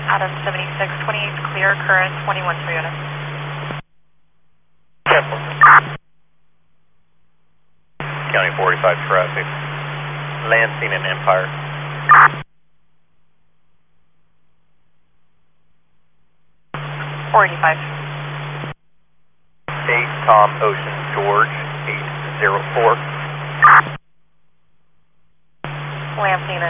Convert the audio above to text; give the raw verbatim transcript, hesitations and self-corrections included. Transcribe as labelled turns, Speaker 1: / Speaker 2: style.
Speaker 1: Adam seventy-six twenty-eight, clear, current twenty-one Toyota.
Speaker 2: Careful. County forty-five traffic. Lansing and Empire.
Speaker 1: four eighty-five.
Speaker 2: eight Tom Ocean George eight zero four.
Speaker 1: Lansing